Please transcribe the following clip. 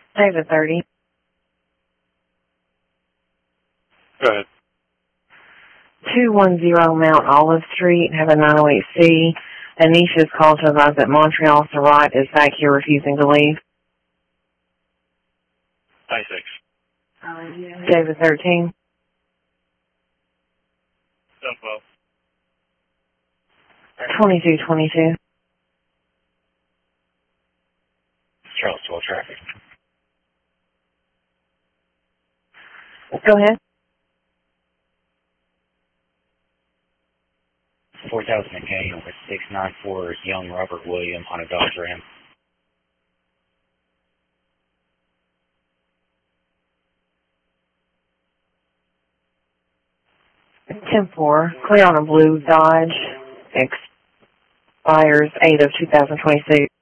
David 30. Go ahead. 210 Mount Olive Street, have a 908C. Anisha's called to advise that Montreal Surratt is back here refusing to leave. 96. David 13. 12. 2222. Charlottesville traffic. Go ahead. 4000 McCain with 694 Young Robert William on a Dodge Ram. Ten-4. Clear on a blue Dodge. Expires 8 of 2026.